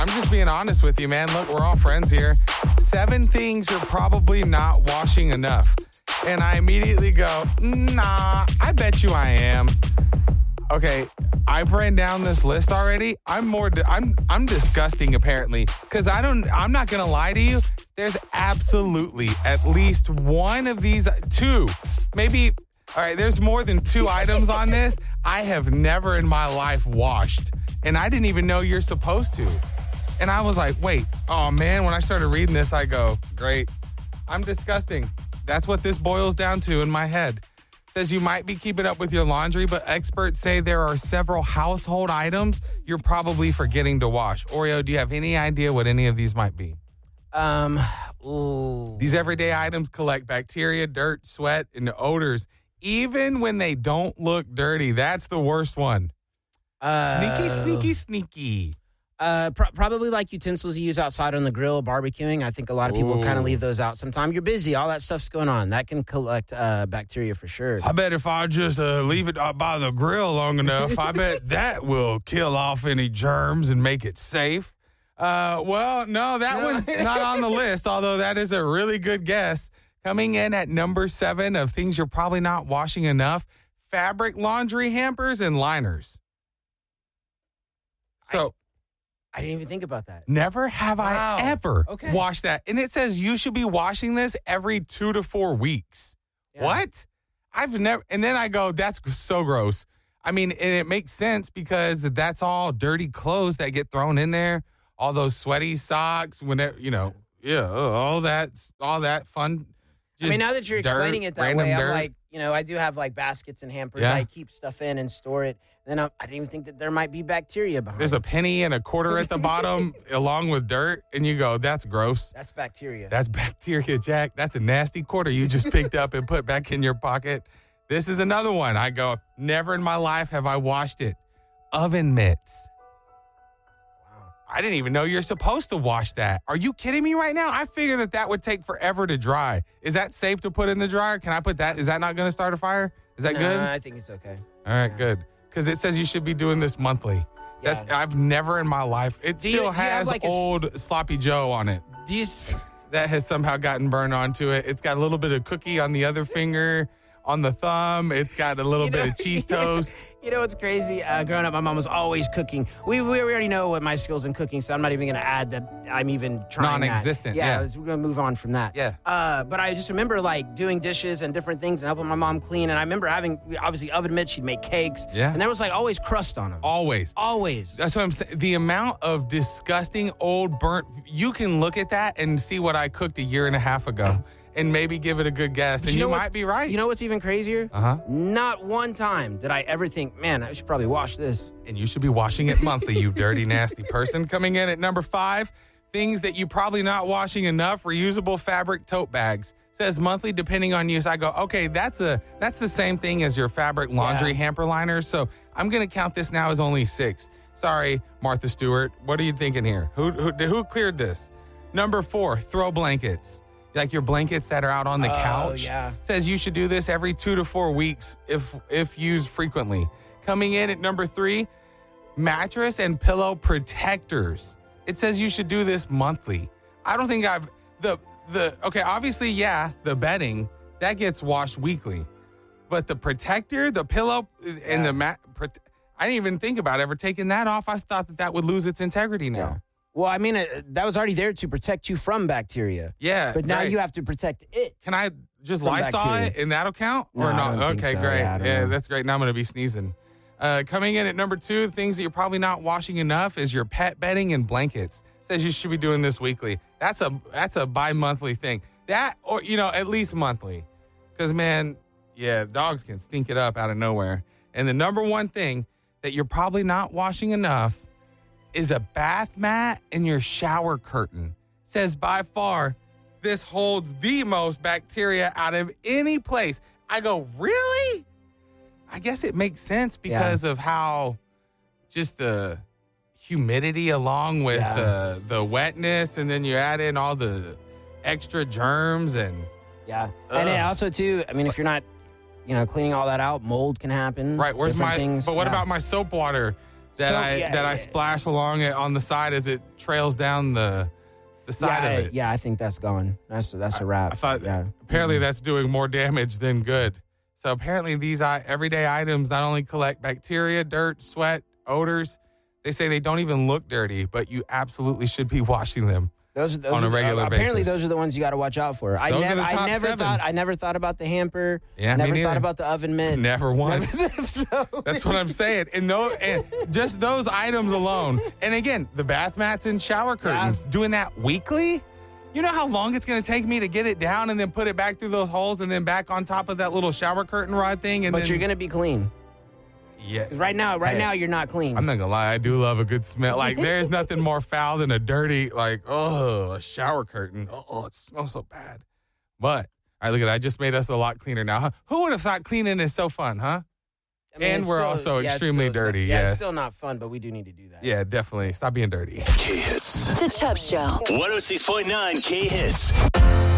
I'm just being honest with you, man. Look, we're all friends here. 7 things you're probably not washing enough. And I immediately go, nah, I bet you I am. Okay, I've ran down this list already. I'm disgusting apparently, because I'm not gonna lie to you. There's absolutely at least one of these, 2, maybe. All right, there's more than 2 items on this I have never in my life washed, and I didn't even know you're supposed to. And I was like, wait, oh man, when I started reading this, I go, great, I'm disgusting. That's what this boils down to in my head. It says you might be keeping up with your laundry, but experts say there are several household items you're probably forgetting to wash. Oreo, do you have any idea what any of these might be? These everyday items collect bacteria, dirt, sweat, and odors, even when they don't look dirty. That's the worst one. Sneaky. Probably like utensils you use outside on the grill, barbecuing. I think a lot of people kind of leave those out. Sometimes you're busy. All that stuff's going on. That can collect bacteria for sure. I bet if I just leave it by the grill long enough, I bet that will kill off any germs and make it safe. Well, no, that one's not on the list, although that is a really good guess. Coming in at number 7 of things you're probably not washing enough, fabric laundry hampers and liners. So I didn't even think about that. Never have I ever washed that. And it says you should be washing this every 2 to 4 weeks. Yeah. What? I've never. And then I go, that's so gross. I mean, and it makes sense because that's all dirty clothes that get thrown in there. All those sweaty socks, whenever, all that fun. I mean, now that you're explaining it that way, I'm like, I do have like baskets and hampers. Yeah. I keep stuff in and store it. Then I didn't even think that there might be bacteria behind There's a penny and a quarter at the bottom along with dirt, and you go, that's gross. That's bacteria. That's bacteria, Jack. That's a nasty quarter you just picked up and put back in your pocket. This is another one. I go, never in my life have I washed it. Oven mitts. Wow. I didn't even know you're supposed to wash that. Are you kidding me right now? I figured that would take forever to dry. Is that safe to put in the dryer? Can I put that? Is that not going to start a fire? Is that good? I think it's okay. All right, good. Because it says you should be doing this monthly. Yeah. I've never in my life. It still has like old Sloppy Joe on it. That has somehow gotten burned onto it. It's got a little bit of cookie on the other finger, on the thumb. It's got a little bit of cheese toast. You know what's crazy? Growing up, my mom was always cooking. We already know what my skills in cooking, so I'm not even going to add that I'm even trying non-existent. Yeah, we're going to move on from that. Yeah. But I just remember like doing dishes and different things and helping my mom clean. And I remember having, obviously, oven mitts. She'd make cakes. Yeah. And there was like always crust on them. Always. That's what I'm saying. The amount of disgusting old burnt, you can look at that and see what I cooked a year and a half ago. And maybe give it a good guess. And you might be right. You know what's even crazier? Not one time did I ever think, man, I should probably wash this. And you should be washing it monthly, you dirty, nasty person. Coming in at number 5, things that you probably not washing enough, reusable fabric tote bags. Says monthly depending on use. I go, okay, that's the same thing as your fabric laundry hamper liners. So I'm going to count this now as only 6. Sorry, Martha Stewart. What are you thinking here? Who cleared this? Number 4, throw blankets. Like your blankets that are out on the couch. Yeah. Says you should do this every 2 to 4 weeks if used frequently. Coming in at number 3, mattress and pillow protectors. It says you should do this monthly. I don't think obviously, the bedding, that gets washed weekly. But the protector, the pillow, and the mat, I didn't even think about ever taking that off. I thought that would lose its integrity now. Yeah. Well, I mean, that was already there to protect you from bacteria. Yeah. But now you have to protect it. Can I just Lysol bacteria. it and that'll count? No, or I not? don't think Okay, so. great. Yeah, That's great. Now I'm going to be sneezing. Coming in at number 2, things that you're probably not washing enough is your pet bedding and blankets. Says you should be doing this weekly. That's a bi-monthly thing. That, or, at least monthly. Because, man, dogs can stink it up out of nowhere. And the number 1 thing that you're probably not washing enough is a bath mat and your shower curtain. Says by far, this holds the most bacteria out of any place. I go, really? I guess it makes sense because of how just the humidity along with the wetness, and then you add in all the extra germs and and then also too, I mean, if you're not cleaning all that out, mold can happen. Right. Where's things. But what about my soap water? that I splash along it on the side as it trails down the side of it. Yeah, I think that's gone. That's a wrap. I thought apparently that's doing more damage than good. So apparently these everyday items not only collect bacteria, dirt, sweat, odors. They say they don't even look dirty, but you absolutely should be washing them on a regular basis. Apparently, those are the ones you got to watch out for. I never thought about the hamper. Yeah, never thought about the oven mitt. Never once. That's what I'm saying. And just those items alone. And again, the bath mats and shower curtains. Doing that weekly. You know how long it's going to take me to get it down and then put it back through those holes and then back on top of that little shower curtain rod thing. But you're going to be clean. Yeah. Right now, you're not clean. I'm not going to lie. I do love a good smell. Like, there's nothing more foul than a dirty, a shower curtain. Oh, it smells so bad. But, all right, look at that. I just made us a lot cleaner now. Huh? Who would have thought cleaning is so fun, huh? I mean, and we're also extremely dirty. Yeah, it's still not fun, but we do need to do that. Yeah, definitely. Stop being dirty. K-Hits. The Chubb Show. 106.9 K-Hits.